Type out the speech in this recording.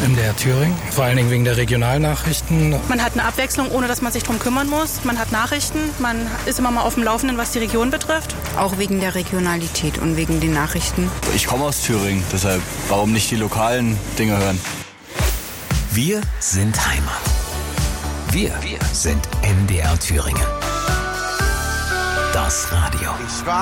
MDR Thüringen, vor allen Dingen wegen der Regionalnachrichten. Man hat eine Abwechslung, ohne dass man sich drum kümmern muss. Man hat Nachrichten, man ist immer mal auf dem Laufenden, was die Region betrifft. Auch wegen der Regionalität und wegen den Nachrichten. Ich komme aus Thüringen, deshalb warum nicht die lokalen Dinge hören? Wir sind Heimat. Wir sind MDR Thüringen. Das Radio.